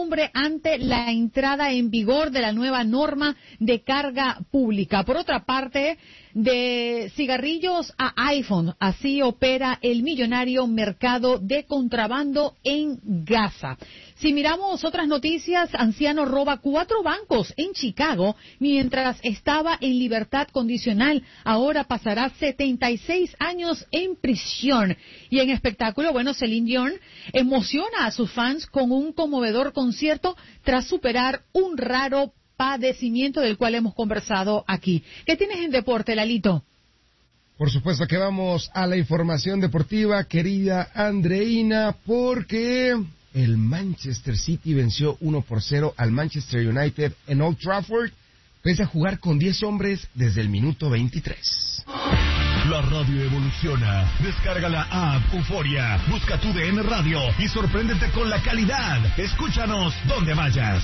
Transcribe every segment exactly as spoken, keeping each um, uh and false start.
incertidumbre ante la entrada en vigor de la nueva norma de carga pública. Por otra parte, de cigarrillos a iPhone, así opera el millonario mercado de contrabando en Gaza. Si miramos otras noticias, anciano roba cuatro bancos en Chicago mientras estaba en libertad condicional. Ahora pasará setenta y seis años en prisión. Y en espectáculo, bueno, Celine Dion emociona a sus fans con un conmovedor concierto tras superar un raro padecimiento del cual hemos conversado aquí. ¿Qué tienes en deporte, Lalito? Por supuesto que vamos a la información deportiva, querida Andreina, porque el Manchester City venció uno por cero al Manchester United en Old Trafford, pese a jugar con diez hombres desde el minuto veintitrés. La radio evoluciona. Descarga la app Euforia, busca tu D N Radio y sorpréndete con la calidad. Escúchanos donde vayas.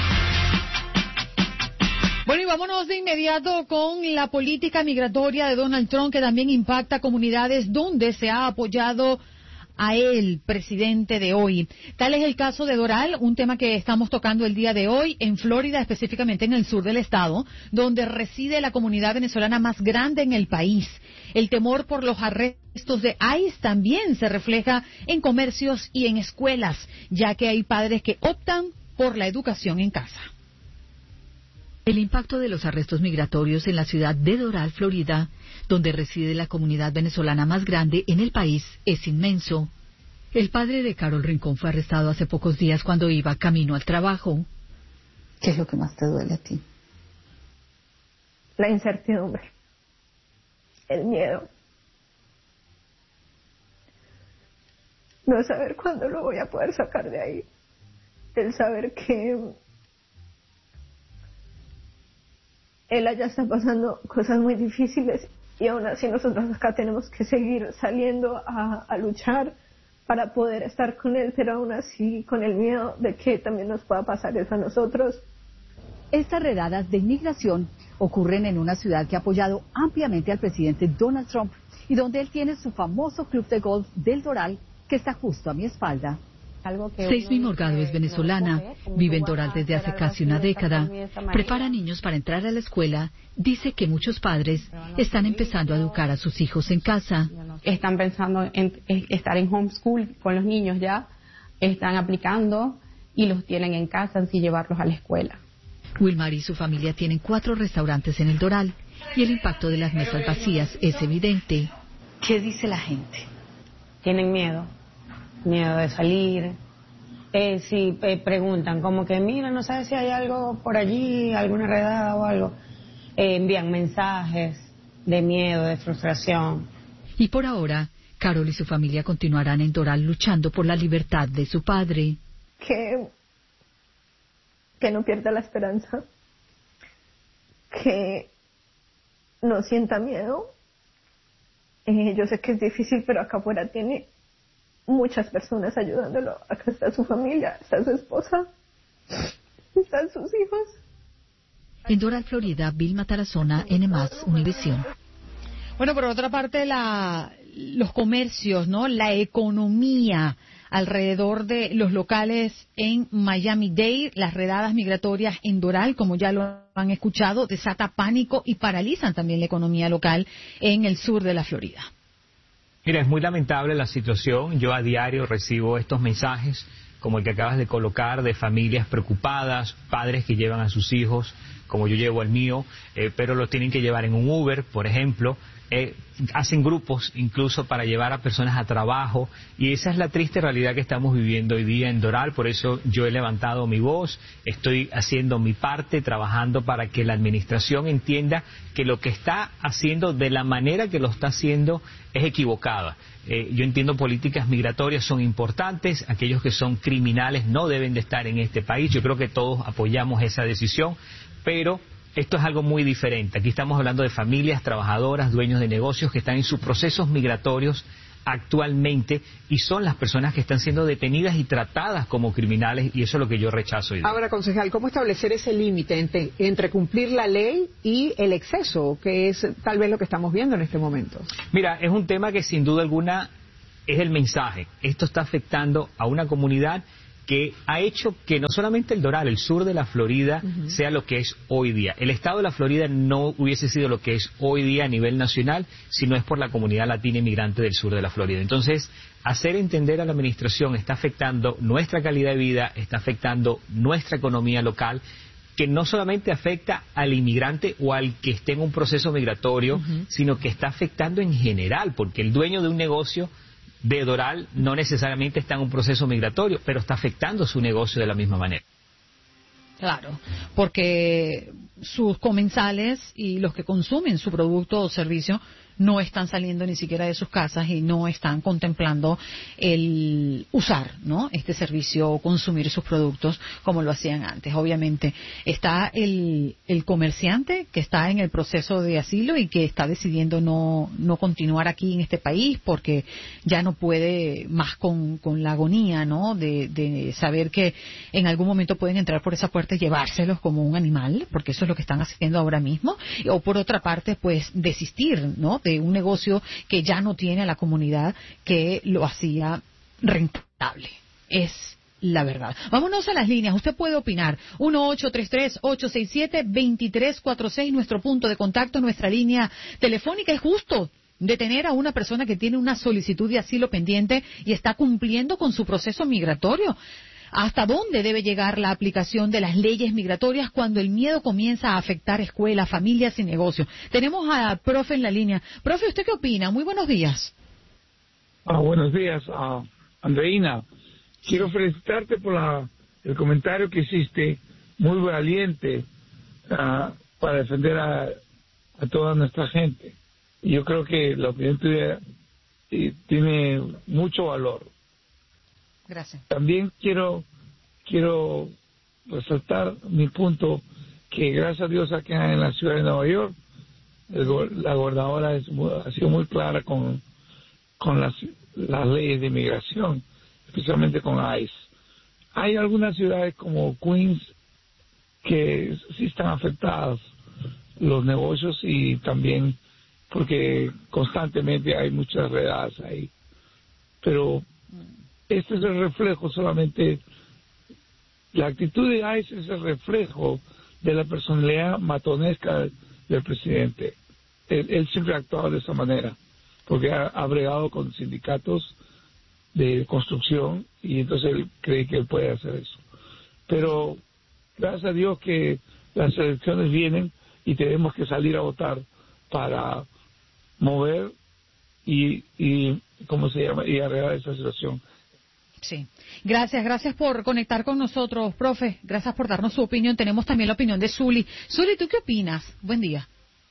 Bueno, y vámonos de inmediato con la política migratoria de Donald Trump, que también impacta a comunidades donde se ha apoyado a él, presidente de hoy. Tal es el caso de Doral, un tema que estamos tocando el día de hoy en Florida, específicamente en el sur del estado, donde reside la comunidad venezolana más grande en el país. El temor por los arrestos de ICE también se refleja en comercios y en escuelas, ya que hay padres que optan por la educación en casa. El impacto de los arrestos migratorios en la ciudad de Doral, Florida, donde reside la comunidad venezolana más grande en el país, es inmenso. El padre de Carol Rincón fue arrestado hace pocos días cuando iba camino al trabajo. ¿Qué es lo que más te duele a ti? La incertidumbre, el miedo, no saber cuándo lo voy a poder sacar de ahí, el saber que él allá está pasando cosas muy difíciles y aún así nosotros acá tenemos que seguir saliendo a, a luchar para poder estar con él, pero aún así con el miedo de que también nos pueda pasar eso a nosotros. Estas redadas de inmigración ocurren en una ciudad que ha apoyado ampliamente al presidente Donald Trump y donde él tiene su famoso club de golf del Doral, que está justo a mi espalda. Seismi Morgado es venezolana, vive en Doral desde hace casi una década, prepara niños para entrar a la escuela, dice que muchos padres están empezando a educar a sus hijos en casa. Están pensando en estar en homeschool con los niños ya, están aplicando y los tienen en casa sin llevarlos a la escuela. Wilmar y su familia tienen cuatro restaurantes en el Doral y el impacto de las mesas vacías es evidente. ¿Qué dice la gente? Tienen miedo. Miedo de salir, eh, si eh, preguntan como que mira, no sabes si hay algo por allí, alguna redada o algo, eh, envían mensajes de miedo, de frustración. Y por ahora, Carol y su familia continuarán en Doral luchando por la libertad de su padre. Que, que no pierda la esperanza, que no sienta miedo. Eh, yo sé que es difícil, pero acá afuera tiene muchas personas ayudándolo. Acá está su familia, está su esposa, están sus hijos. En Doral, Florida, Vilma Tarazona, N más, Univisión. Bueno, por otra parte, la, los comercios, ¿no? La economía alrededor de los locales en Miami-Dade, las redadas migratorias en Doral, como ya lo han escuchado, desata pánico y paralizan también la economía local en el sur de la Florida. Mira, es muy lamentable la situación. Yo a diario recibo estos mensajes, como el que acabas de colocar, de familias preocupadas, padres que llevan a sus hijos, como yo llevo al mío, eh, pero lo tienen que llevar en un Uber, por ejemplo. Eh, hacen grupos incluso para llevar a personas a trabajo, y esa es la triste realidad que estamos viviendo hoy día en Doral. Por eso yo he levantado mi voz, estoy haciendo mi parte, trabajando para que la administración entienda que lo que está haciendo, de la manera que lo está haciendo, es equivocada. Eh, yo entiendo políticas migratorias son importantes, aquellos que son criminales no deben de estar en este país, yo creo que todos apoyamos esa decisión, pero esto es algo muy diferente. Aquí estamos hablando de familias, trabajadoras, dueños de negocios que están en sus procesos migratorios actualmente y son las personas que están siendo detenidas y tratadas como criminales, y eso es lo que yo rechazo hoy día. Ahora, concejal, ¿cómo establecer ese límite entre, entre cumplir la ley y el exceso, que es tal vez lo que estamos viendo en este momento? Mira, es un tema que sin duda alguna es el mensaje. Esto está afectando a una comunidad que ha hecho que no solamente el Doral, el sur de la Florida, uh-huh. sea lo que es hoy día. El estado de la Florida no hubiese sido lo que es hoy día a nivel nacional si no es por la comunidad latina inmigrante del sur de la Florida. Entonces, hacer entender a la administración está afectando nuestra calidad de vida, está afectando nuestra economía local, que no solamente afecta al inmigrante o al que esté en un proceso migratorio, uh-huh. sino que está afectando en general, porque el dueño de un negocio de Doral no necesariamente está en un proceso migratorio, pero está afectando su negocio de la misma manera. Claro, porque sus comensales y los que consumen su producto o servicio no están saliendo ni siquiera de sus casas y no están contemplando el usar, ¿no?, este servicio o consumir sus productos como lo hacían antes. Obviamente está el, el comerciante que está en el proceso de asilo y que está decidiendo no, no continuar aquí en este país porque ya no puede más con, con la agonía, ¿no?, de, de saber que en algún momento pueden entrar por esa puerta y llevárselos como un animal, porque eso es lo que están haciendo ahora mismo. O por otra parte, pues desistir, ¿no?, de un negocio que ya no tiene a la comunidad que lo hacía rentable. Es la verdad. Vámonos a las líneas. Usted puede opinar. uno ocho tres tres, ocho seis siete, dos tres cuatro seis, nuestro punto de contacto, nuestra línea telefónica. Es justo detener a una persona que tiene una solicitud de asilo pendiente y está cumpliendo con su proceso migratorio. ¿Hasta dónde debe llegar la aplicación de las leyes migratorias cuando el miedo comienza a afectar escuelas, familias y negocios? Tenemos a profe en la línea. Profe, ¿usted qué opina? Muy buenos días. Ah, buenos días, uh, Andreina. Quiero felicitarte por la, el comentario que hiciste, muy valiente, uh, para defender a, a toda nuestra gente. Y yo creo que la opinión tuya eh, tiene mucho valor. Gracias. También quiero quiero resaltar mi punto, que gracias a Dios acá en la ciudad de Nueva York el, la gobernadora es, ha sido muy clara con con las, las leyes de inmigración, especialmente con ICE. Hay algunas ciudades como Queens que sí están afectadas los negocios y también porque constantemente hay muchas redadas ahí, pero este es el reflejo solamente, la actitud de ICE es el reflejo de la personalidad matonesca del presidente. Él, él siempre ha actuado de esa manera, porque ha, ha bregado con sindicatos de construcción y entonces él cree que él puede hacer eso. Pero gracias a Dios que las elecciones vienen y tenemos que salir a votar para mover y, y ¿cómo se llama? Y arreglar esa situación. Sí. Gracias, gracias por conectar con nosotros, profe. Gracias por darnos su opinión. Tenemos también la opinión de Zuli. Zuli, ¿tú qué opinas? Buen día.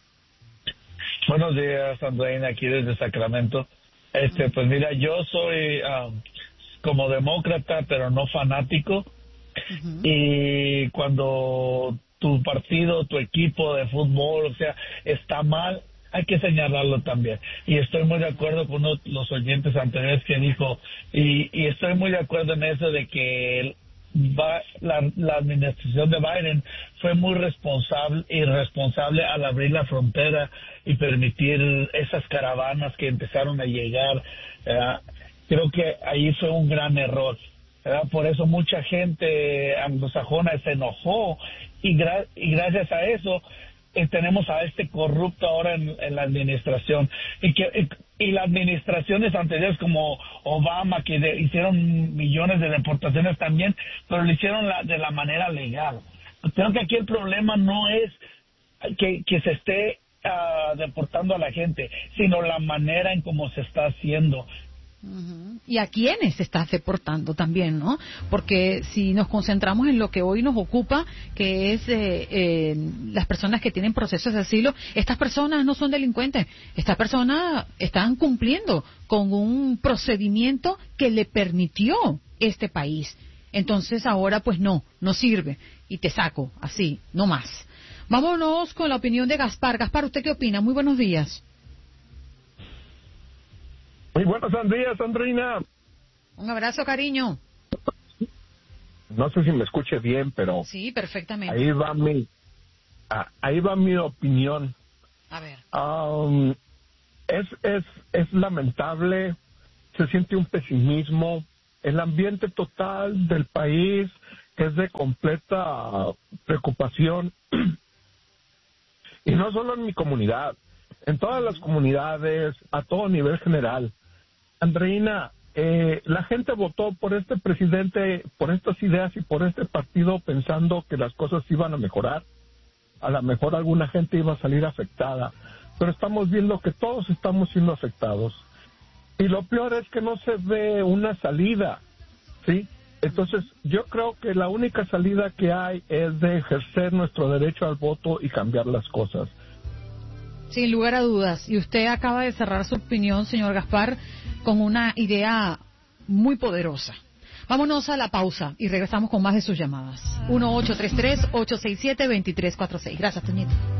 Buenos días, Andreina, aquí desde Sacramento. Este, pues mira, yo soy um, como demócrata, pero no fanático. Uh-huh. Y cuando tu partido, tu equipo de fútbol, o sea, está mal, hay que señalarlo también. Y estoy muy de acuerdo con uno de los oyentes anteriores que dijo, y, y estoy muy de acuerdo en eso de que va, la, la administración de Biden fue muy responsable, irresponsable al abrir la frontera y permitir esas caravanas que empezaron a llegar. ¿verdad? Creo que ahí fue un gran error. ¿verdad? Por eso mucha gente anglosajona se enojó y, gra- y gracias a eso tenemos a este corrupto ahora en, en la administración y que y, y las administraciones anteriores como Obama que de, hicieron millones de deportaciones también, pero lo hicieron la, de la manera legal. Creo que aquí el problema no es que, que se esté uh, deportando a la gente, sino la manera en cómo se está haciendo. Uh-huh. Y a quiénes se está deportando también, ¿no? Porque si nos concentramos en lo que hoy nos ocupa, que es eh, eh, las personas que tienen procesos de asilo, estas personas no son delincuentes, estas personas están cumpliendo con un procedimiento que le permitió este país. Entonces ahora pues no, no sirve y te saco así, no más. Vámonos con la opinión de Gaspar. Gaspar, ¿usted qué opina? Muy buenos días. Muy buenos días, Andreina. Un abrazo, cariño. No sé si me escuche bien, pero sí, perfectamente. Ahí va mi, ah, ahí va mi opinión. A ver. Um, es, es, es lamentable, se siente un pesimismo el ambiente total del país es de completa preocupación, y no solo en mi comunidad, en todas las comunidades, a todo nivel general. Andreina, eh, la gente votó por este presidente, por estas ideas y por este partido pensando que las cosas iban a mejorar. A lo mejor alguna gente iba a salir afectada, pero estamos viendo que todos estamos siendo afectados. Y lo peor es que no se ve una salida, ¿sí? Entonces, yo creo que la única salida que hay es de ejercer nuestro derecho al voto y cambiar las cosas. Sin lugar a dudas. Y usted acaba de cerrar su opinión, señor Gaspar, con una idea muy poderosa. Vámonos a la pausa y regresamos con más de sus llamadas. uno ocho tres tres, ocho seis siete, dos tres cuatro seis. Gracias, Toñito.